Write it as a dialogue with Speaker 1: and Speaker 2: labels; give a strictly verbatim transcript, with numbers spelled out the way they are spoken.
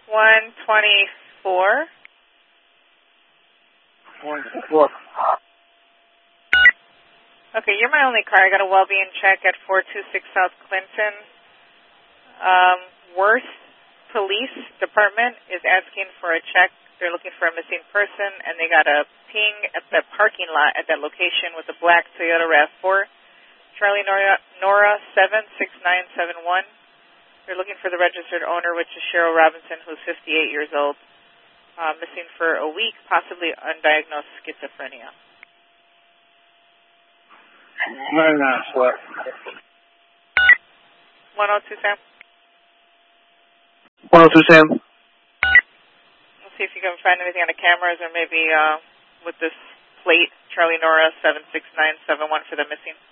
Speaker 1: one twenty-four.
Speaker 2: one twenty-four.
Speaker 1: Okay, you're my only car. I got a well-being check at four two six South Clinton. Um, Worth Police Department is asking for a check. They're looking for a missing person, and they got a ping at the parking lot at that location with a black Toyota RAV four. Charlie Nora, Nora seven six nine seven one. They're looking for the registered owner, which is Cheryl Robinson, who's fifty-eight years old. Uh, missing for a week, possibly undiagnosed schizophrenia.
Speaker 2: Very nice, what?
Speaker 1: one oh two, Sam.
Speaker 2: one oh two, Sam.
Speaker 1: Let's see if you can find anything on the cameras or maybe uh, with this plate, Charlie Nora seven six nine seven one for the missing.